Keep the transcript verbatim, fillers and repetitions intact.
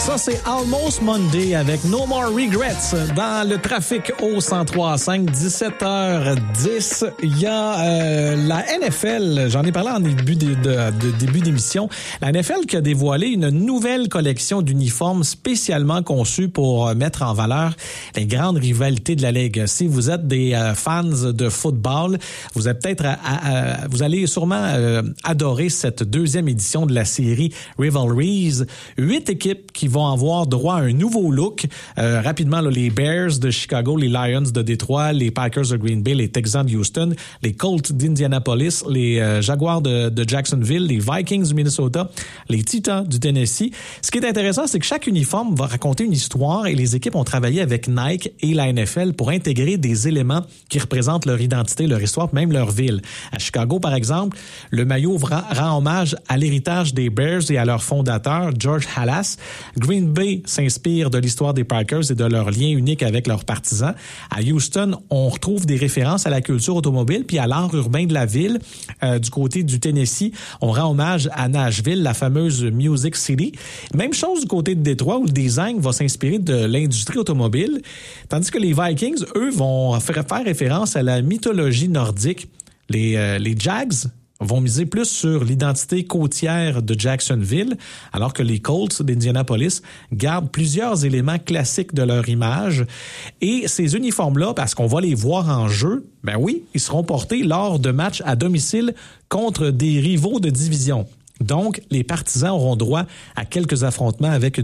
Ça, c'est Almost Monday avec No More Regrets dans le trafic au cent trois cinq, dix-sept heures dix. Il y a euh, la N F L, j'en ai parlé en début de, de, de début d'émission, la N F L qui a dévoilé une nouvelle collection d'uniformes spécialement conçus pour mettre en valeur les grandes rivalités de la Ligue. Si vous êtes des euh, fans de football, vous êtes peut-être à, à, à, vous allez sûrement euh, adorer cette deuxième édition de la série Rivalries. Huit équipes qui vont avoir droit à un nouveau look. Euh, rapidement, là, les Bears de Chicago, les Lions de Détroit, les Packers de Green Bay, les Texans de Houston, les Colts d'Indianapolis, les euh, Jaguars de, de Jacksonville, les Vikings du Minnesota, les Titans du Tennessee. Ce qui est intéressant, c'est que chaque uniforme va raconter une histoire et les équipes ont travaillé avec Nike et la N F L pour intégrer des éléments qui représentent leur identité, leur histoire, même leur ville. À Chicago, par exemple, le maillot rend, rend hommage à l'héritage des Bears et à leur fondateur, George Halas. Green Bay s'inspire de l'histoire des Packers et de leur lien unique avec leurs partisans. À Houston, on retrouve des références à la culture automobile puis à l'art urbain de la ville. Euh, du côté du Tennessee, on rend hommage à Nashville, la fameuse Music City. Même chose du côté de Détroit où le design va s'inspirer de l'industrie automobile, tandis que les Vikings, eux, vont faire, faire référence à la mythologie nordique. Les, euh, les Jags vont miser plus sur l'identité côtière de Jacksonville, alors que les Colts d'Indianapolis gardent plusieurs éléments classiques de leur image. Et ces uniformes-là, parce qu'on va les voir en jeu, ben oui, ils seront portés lors de matchs à domicile contre des rivaux de division. Donc, les partisans auront droit à quelques affrontements avec une